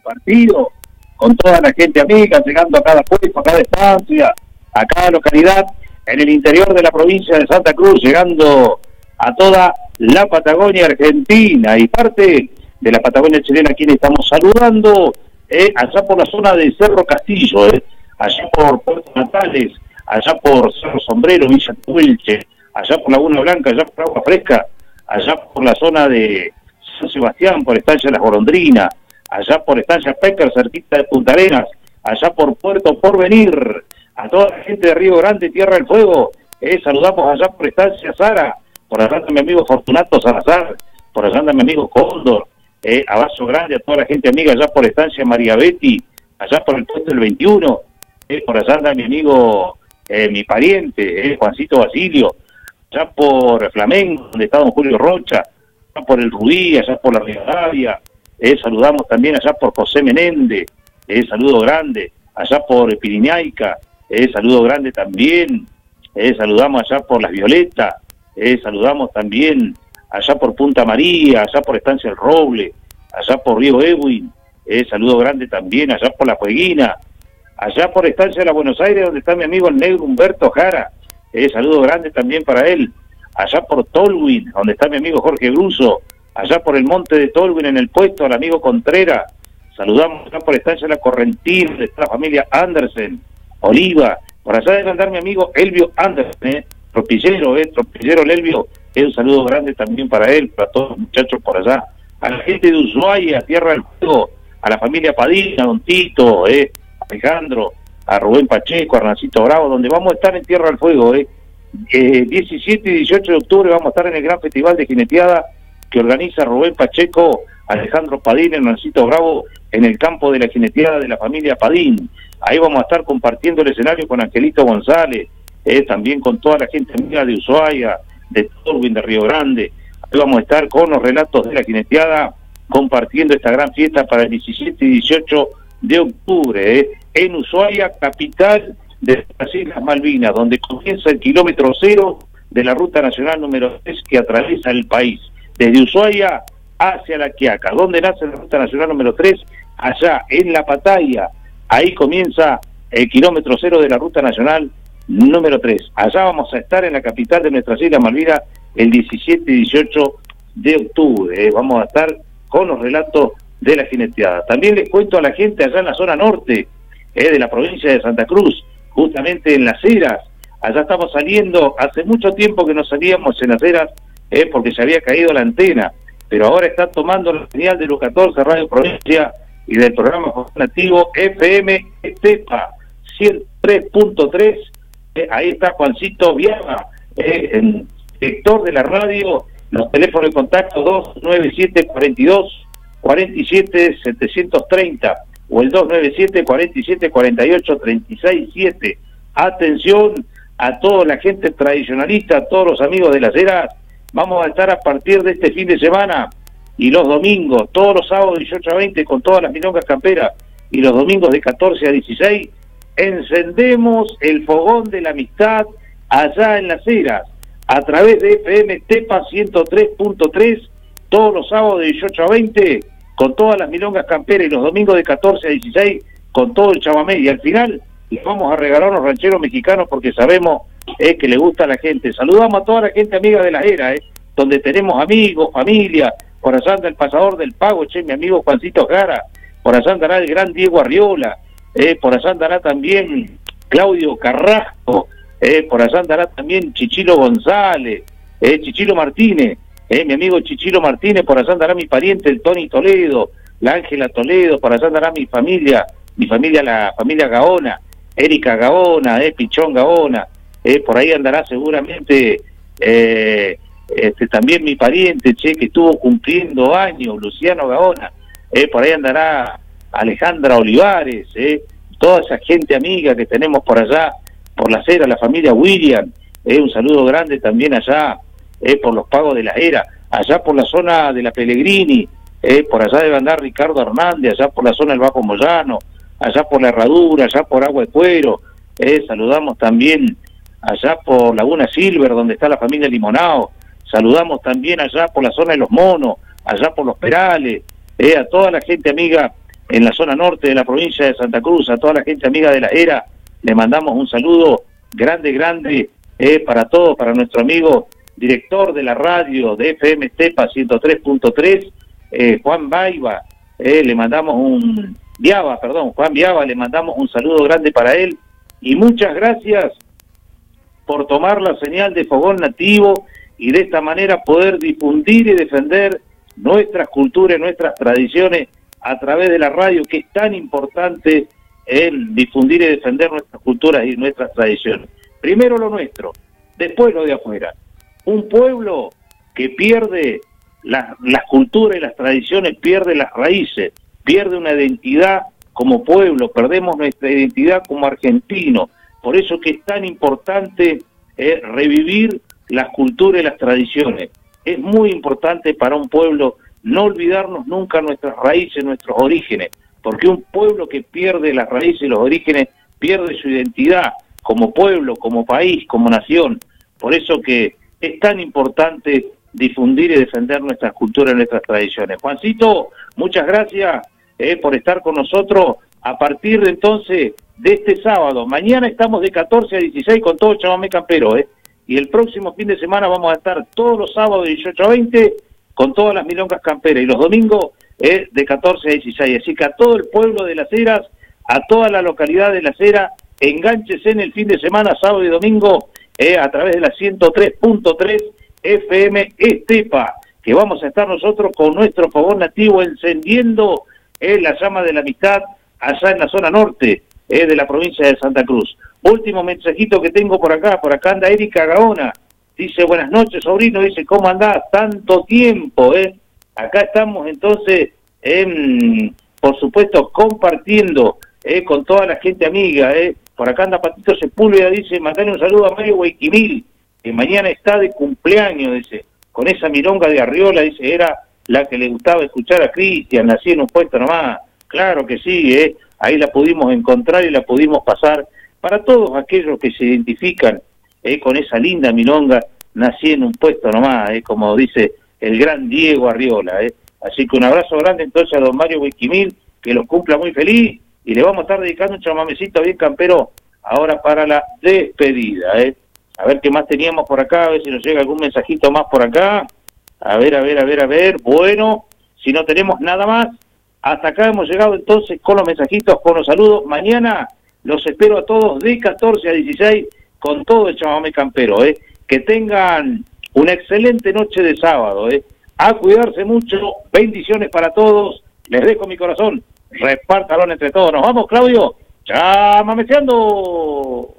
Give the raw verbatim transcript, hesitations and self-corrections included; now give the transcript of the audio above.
compartido con toda la gente amiga, llegando a cada puesto, a cada estancia, a cada localidad, en el interior de la provincia de Santa Cruz, llegando a toda la Patagonia Argentina y parte de la Patagonia chilena, a quien estamos saludando, eh, allá por la zona de Cerro Castillo, eh, allá por Puerto Natales, allá por Cerro Sombrero, Villa Tuelche, allá por Laguna Blanca, allá por Agua Fresca, allá por la zona de San Sebastián, por Estancia Las Golondrinas, allá por Estancia Pécar, cerquita de Punta Arenas, allá por Puerto Porvenir, a toda la gente de Río Grande, Tierra del Fuego, eh, saludamos allá por Estancia Sara, por allá anda mi amigo Fortunato Salazar, por allá anda mi amigo Cóndor, eh, a Vaso Grande, a toda la gente amiga allá por Estancia María Betty, allá por el puesto del veintiuno, eh, por allá anda mi amigo, eh, mi pariente, eh, Juancito Basilio, allá por Flamengo, donde está don Julio Rocha, allá por el Rubí, allá por la Rivadavia, eh, saludamos también allá por José Menéndez, eh, saludo grande, allá por Pirinaica, eh, saludo grande también, eh, saludamos allá por Las Violetas, eh, saludamos también allá por Punta María, allá por Estancia El Roble, allá por Río Ewin, eh, saludo grande también allá por La Fueguina, allá por Estancia de la Buenos Aires, donde está mi amigo el negro Humberto Jara, eh, saludo grande también para él, allá por Tolwyn, donde está mi amigo Jorge Bruso, allá por el monte de Tolwyn en el puesto al amigo Contreras, saludamos acá por Estancia de la Correntina, donde está la familia Andersen, Oliva, por allá debe andar mi amigo Elvio Andersen, eh, tropillero, eh, tropillero Elvio, eh, un saludo grande también para él, para todos los muchachos por allá, a la gente de Ushuaia, Tierra del Fuego, a la familia Padilla, Don Tito, eh, Alejandro, a Rubén Pacheco, a Hernancito Bravo, donde vamos a estar en Tierra del Fuego, eh. Eh, diecisiete y dieciocho de octubre vamos a estar en el gran festival de jineteada que organiza Rubén Pacheco, Alejandro Padín, Hernancito Bravo, en el campo de la jineteada de la familia Padín. Ahí vamos a estar compartiendo el escenario con Angelito González, eh, también con toda la gente amiga de Ushuaia, de Tolwyn, de Río Grande. Ahí vamos a estar con los relatos de la jineteada, compartiendo esta gran fiesta para el diecisiete y dieciocho de octubre, eh, en Ushuaia, capital de las Islas Malvinas, donde comienza el kilómetro cero de la ruta nacional número tres que atraviesa el país, desde Ushuaia hacia La Quiaca. ¿Dónde nace la ruta nacional número tres? Allá, en La Pataya, ahí comienza el kilómetro cero de la ruta nacional número tres. Allá vamos a estar en la capital de nuestras Islas Malvinas el diecisiete y dieciocho de octubre, eh. vamos a estar con los relatos de la jineteada. También les cuento a la gente allá en la zona norte, eh, de la provincia de Santa Cruz, justamente en Las Heras, allá estamos saliendo, hace mucho tiempo que no salíamos en Las Heras, eh, porque se había caído la antena, pero ahora está tomando la señal de los catorce Radio Provincia y del programa nativo F M Tepa ciento tres punto tres, eh, ahí está Juancito Viaga, eh, el director de la radio, los teléfonos de contacto dos nueve siete, cuarenta y dos, cuarenta y siete, setecientos treinta, o el dos nueve siete, cuarenta y siete, cuarenta y ocho, treinta y seis siete. Atención a toda la gente tradicionalista, a todos los amigos de Las Heras, vamos a estar a partir de este fin de semana y los domingos, todos los sábados dieciocho a veinte con todas las milongas camperas y los domingos de catorce a dieciséis, encendemos el fogón de la amistad allá en Las Heras, a través de F M Tepa ciento tres punto tres, todos los sábados de dieciocho a veinte con todas las milongas camperas y los domingos de catorce a dieciséis con todo el chamamé, y al final les vamos a regalar unos rancheros mexicanos porque sabemos eh, que le gusta a la gente. Saludamos a toda la gente amiga de La Era, eh, donde tenemos amigos, familia, por allá anda el pasador del pago, che, mi amigo Juancito Jara, por allá andará el gran Diego Arriola, eh, por allá andará también Claudio Carrasco, eh, por allá andará también Chichilo González, eh, Chichilo Martínez, Eh, mi amigo Chichilo Martínez, por allá andará mi pariente, el Tony Toledo, la Ángela Toledo, por allá andará mi familia, mi familia, la familia Gaona, Erika Gaona, eh, Pichón Gaona, eh, por ahí andará seguramente eh, este, también mi pariente, che, que estuvo cumpliendo años, Luciano Gaona, eh, por ahí andará Alejandra Olivares, eh, toda esa gente amiga que tenemos por allá, por la Cera, la familia William, eh, un saludo grande también allá, Eh, por los pagos de La Era, allá por la zona de la Pellegrini, eh, por allá debe andar Ricardo Hernández, allá por la zona del Bajo Moyano, allá por la Herradura, allá por Agua de Cuero, eh, saludamos también allá por Laguna Silver, donde está la familia Limonao, saludamos también allá por la zona de Los Monos, allá por Los Perales, eh, a toda la gente amiga en la zona norte de la provincia de Santa Cruz, a toda la gente amiga de La Era, le mandamos un saludo grande, grande, eh, para todos, para nuestro amigo director de la radio de F M Estepa ciento tres punto tres, eh, Juan Baiva, eh, le mandamos un... Viaba, perdón, Juan Viaba, le mandamos un saludo grande para él, y muchas gracias por tomar la señal de Fogón Nativo y de esta manera poder difundir y defender nuestras culturas, nuestras tradiciones a través de la radio, que es tan importante en difundir y defender nuestras culturas y nuestras tradiciones. Primero lo nuestro, después lo de afuera. Un pueblo que pierde la, las culturas y las tradiciones, pierde las raíces, pierde una identidad como pueblo, perdemos nuestra identidad como argentinos. Por eso que es tan importante eh, revivir las culturas y las tradiciones. Es muy importante para un pueblo no olvidarnos nunca nuestras raíces, nuestros orígenes, porque un pueblo que pierde las raíces y los orígenes pierde su identidad como pueblo, como país, como nación. Por eso que es tan importante difundir y defender nuestras culturas y nuestras tradiciones. Juancito, muchas gracias eh, por estar con nosotros a partir de entonces de este sábado. Mañana estamos de catorce a dieciséis con todo el chamamé campero, ¿eh? Y el próximo fin de semana vamos a estar todos los sábados de dieciocho a veinte con todas las milongas camperas, y los domingos eh, de catorce a dieciséis. Así que a todo el pueblo de Las Heras, a toda la localidad de Las Heras, engánchese en el fin de semana, sábado y domingo, eh, a través de la ciento tres punto tres F M Estepa, que vamos a estar nosotros con nuestro Fogón Nativo encendiendo eh, la llama de la amistad allá en la zona norte eh, de la provincia de Santa Cruz. Último mensajito que tengo por acá, por acá anda Erika Gaona, dice buenas noches sobrino, dice ¿cómo andás? Tanto tiempo, eh. Acá estamos entonces, eh, por supuesto, compartiendo eh, con toda la gente amiga, eh. Por acá anda Patito Sepúlveda, dice, mandale un saludo a Mario Guayquimil, que mañana está de cumpleaños, dice, con esa milonga de Arriola, dice, era la que le gustaba escuchar a Cristian, nací en un puesto nomás. Claro que sí, eh. Ahí la pudimos encontrar y la pudimos pasar para todos aquellos que se identifican eh, con esa linda milonga, nací en un puesto nomás, eh, como dice el gran Diego Arriola. Eh. Así que un abrazo grande entonces a don Mario Guayquimil, que los cumpla muy feliz, y le vamos a estar dedicando un chamamecito bien campero ahora para la despedida. Eh. A ver qué más teníamos por acá, a ver si nos llega algún mensajito más por acá. A ver, a ver, a ver, a ver. Bueno, si no tenemos nada más, hasta acá hemos llegado entonces con los mensajitos, con los saludos. Mañana los espero a todos de catorce a dieciséis con todo el chamamé campero, ¿eh? Que tengan una excelente noche de sábado, ¿eh? A cuidarse mucho, bendiciones para todos, les dejo mi corazón, repártalo entre todos. Nos vamos, Claudio, chamameceando.